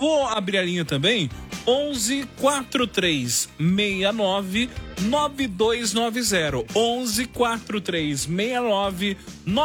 vou abrir a linha também. 11 43 69 9290. 11 43 69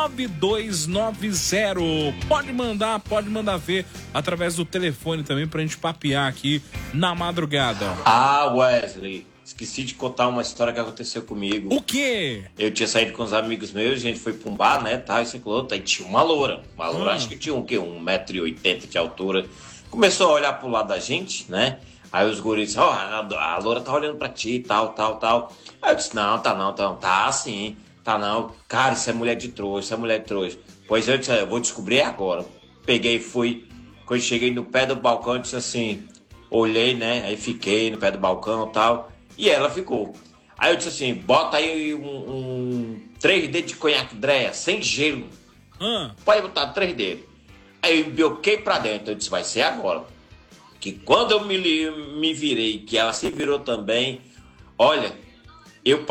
9290. Pode mandar ver através do telefone também pra gente papear aqui na madrugada. Ah, Wesley, esqueci de contar uma história que aconteceu comigo. O quê? Eu tinha saído com os amigos meus, a gente foi pra um bar, né, tal, isso e aquilo outro, aí tinha uma loura. Acho que tinha o quê? 1,80 m de altura. Começou a olhar pro lado da gente, né? Aí os guris disseram, a loura tá olhando pra ti, tal. Aí eu disse, não, tá sim, tá não. Cara, isso é mulher de trouxa, Pois eu disse, eu vou descobrir agora. Peguei e fui, quando cheguei no pé do balcão, eu disse assim, olhei, né, aí fiquei no pé do balcão e tal, e ela ficou. Aí eu disse assim, bota aí um 3 dedos de conhaque Dreia, sem gelo. Pode botar 3 dedos. Aí eu embioquei pra dentro, eu disse, vai ser agora. Que quando eu me virei, que ela se virou também, olha, eu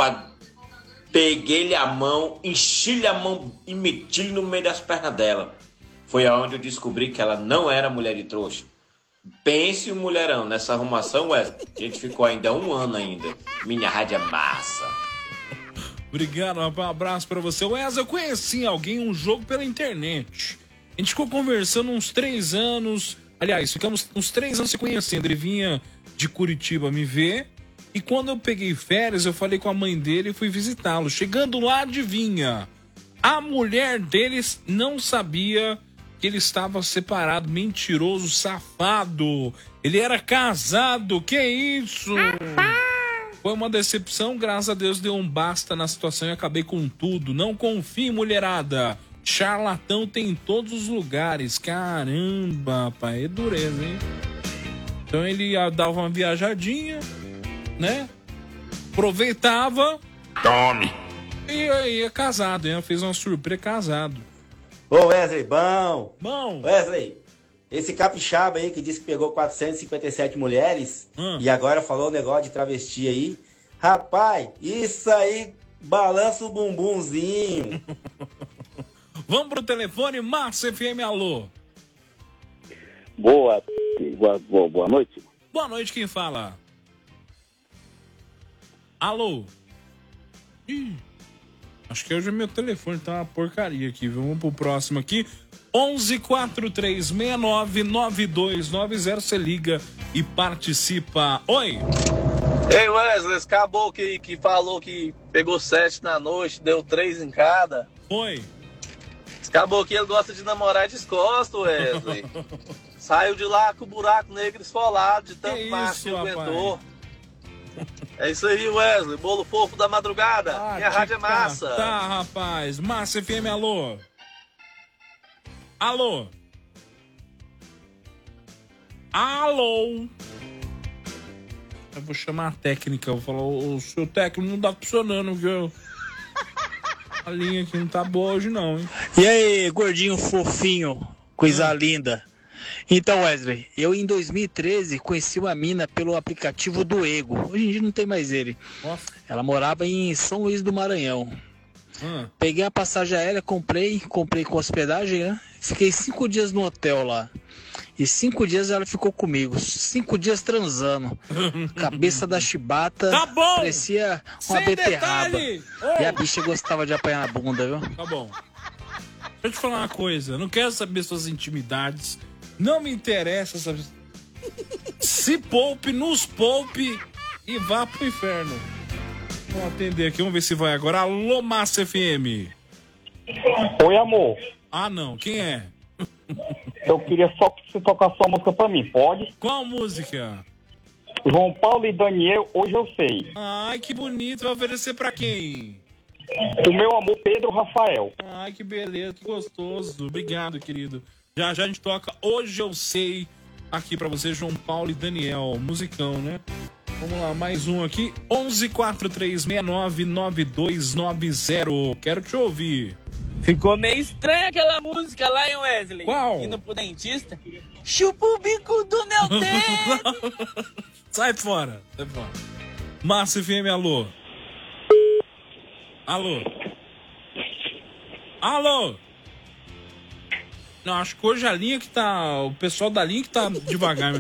peguei-lhe a mão, enchi-lhe a mão e meti-lhe no meio das pernas dela. Foi aonde eu descobri que ela não era mulher de trouxa. Pense um mulherão nessa arrumação, Wesley. A gente ficou ainda 1 ano ainda. Minha rádio é massa. Obrigado, rapaz. Um abraço pra você. Wesley, eu conheci alguém, um jogo pela internet. A gente ficou conversando uns 3 anos... Aliás, ficamos uns 3 anos se conhecendo. Ele vinha de Curitiba me ver. E quando eu peguei férias, eu falei com a mãe dele e fui visitá-lo. Chegando lá, adivinha? A mulher deles não sabia que ele estava separado. Mentiroso, safado. Ele era casado. Que isso? Foi uma decepção. Graças a Deus deu um basta na situação e acabei com tudo. Não confie, mulherada. Charlatão tem em todos os lugares. Caramba, rapaz, é dureza, hein? Então ele dava uma viajadinha, né? Aproveitava. Tome! E aí é casado, hein? Fez uma surpresa casado. Ô Wesley, bom! Bom! Wesley, esse capixaba aí que disse que pegou 457 mulheres e agora falou o negócio de travesti aí. Rapaz, isso aí balança o bumbumzinho. Vamos pro telefone, Massa FM, alô. Boa noite. Boa noite, quem fala? Alô? Ih, acho que hoje é meu telefone, tá uma porcaria aqui. Vamos pro próximo aqui. 11 43 69 9290. Você liga e participa. Oi! Ei, Wesley, esse caboclo que falou que pegou 7 na noite, deu 3 em cada. Oi! Esse caboclo ele gosta de namorar descosta, Wesley. Saiu de lá com o buraco negro esfolado, de tanto macho que aguentou. É isso aí, Wesley. Bolo fofo da madrugada. Minha rádio é massa. Tá, rapaz. Massa FM, alô. Alô. Alô. Eu vou chamar a técnica. Eu vou falar, o seu técnico não tá funcionando, viu? A linha aqui não tá boa hoje não, hein? E aí, gordinho fofinho, coisa linda. Então, Wesley, eu em 2013 conheci uma mina pelo aplicativo do Ego. Hoje em dia não tem mais ele. Nossa. Ela morava em São Luís do Maranhão. Peguei a passagem aérea, comprei com hospedagem, né? Fiquei 5 dias no hotel lá. E 5 dias ela ficou comigo. 5 dias transando. Cabeça da chibata. Tá bom! Parecia uma Sem beterraba. detalhe! E a bicha gostava de apanhar na bunda, viu? Tá bom. Deixa eu te falar uma coisa. Eu não quero saber suas intimidades. Não me interessa saber. Se poupe, nos poupe e vá pro inferno. Vamos atender aqui, vamos ver se vai agora. Alô, Massa FM. Oi, amor. Ah, não. Quem é? Eu queria só que você tocasse sua música pra mim, pode? Qual música? João Paulo e Daniel, Hoje Eu Sei. Ai, que bonito. Vai oferecer pra quem? O meu amor, Pedro Rafael. Ai, que beleza, que gostoso. Obrigado, querido. Já já a gente toca Hoje Eu Sei aqui pra você, João Paulo e Daniel. Musicão, né? Vamos lá, mais um aqui. 11 43 69 9290. Quero te ouvir. Ficou meio estranha aquela música lá, hein, Wesley? Qual? Indo pro dentista. Chupa o bico do meu dedo. Sai fora, sai fora. Massa FM, alô. Alô. Alô. Não, acho que hoje a linha que tá... O pessoal da linha que tá devagar.